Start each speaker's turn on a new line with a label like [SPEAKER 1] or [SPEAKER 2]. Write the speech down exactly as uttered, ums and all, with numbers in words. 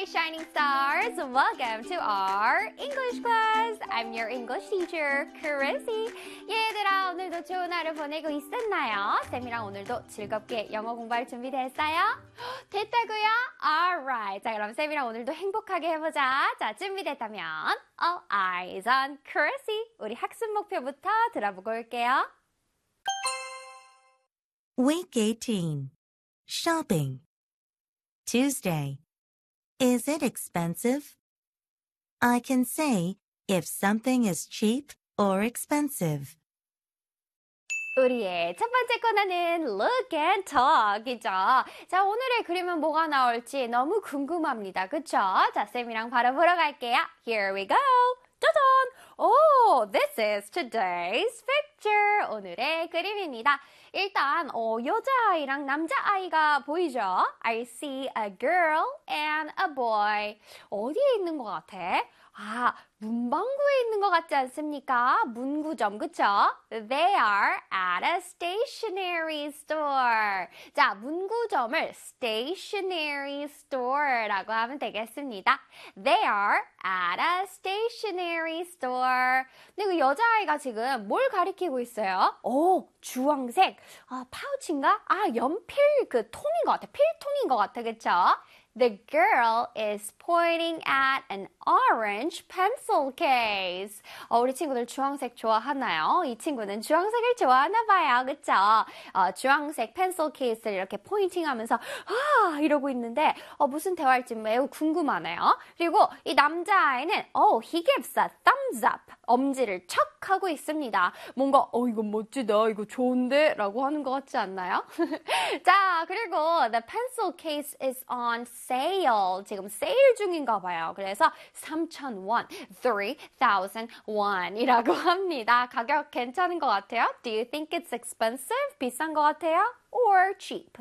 [SPEAKER 1] Hi, shining stars! Welcome to our English class. I'm your English teacher, Chrissy. 얘들아, 오늘도 좋은 하루 보내고 있었나요? 쌤이랑 오늘도 즐겁게 영어 공부할 준비 됐어요? 됐다고요? Alright. 자, 그럼 쌤이랑 오늘도 행복하게 해보자. 자, 준비됐다면 All eyes on Chrissy. 우리 학습 목표부터 들어보고 올게요.
[SPEAKER 2] Week eighteen. Shopping. Tuesday. Is it expensive? I can say if something is cheap or expensive.
[SPEAKER 1] 우리의 첫 번째 코너는 Look and Talk이죠. 자, 오늘의 그림은 뭐가 나올지 너무 궁금합니다. 그쵸? 자, 쌤이랑 바로 보러 갈게요. Here we go. 짜잔! Oh, this is today's picture. 오늘의 그림입니다. 일단 어, 여자아이랑 남자아이가 보이죠? I see a girl and a boy. 어디에 있는 것 같아? 아, 문방구에 있는 것 같지 않습니까? 문구점, 그쵸? They are at a stationery store. 자, 문구점을 stationery store라고 하면 되겠습니다. They are at a stationery store. 근데 그 여자아이가 지금 뭘 가리키고 있어요? 오, 주황색. 아, 파우치인가? 아, 연필 그 통인 것 같아. 필통인 것 같아, 그쵸? The girl is pointing at an orange pencil case. 어, 우리 친구들 주황색 좋아하나요? 이 친구는 주황색을 좋아하나 봐요. 그쵸? 어, 주황색 펜슬 케이스를 이렇게 포인팅하면서 아 이러고 있는데 어, 무슨 대화일지 매우 궁금하네요. 그리고 이 남자아이는 oh, he gives a thumbs up. 엄지를 척 하고 있습니다. 뭔가 어 이거 멋지다. 이거 좋은데? 라고 하는 것 같지 않나요? 자, 그리고 the pencil case is on sale. 지금 세일 중인가 봐요. 그래서 삼천 원, three thousand won이라고 합니다. 가격 괜찮은 것 같아요? Do you think it's expensive? 비싼 것 같아요? Or cheap?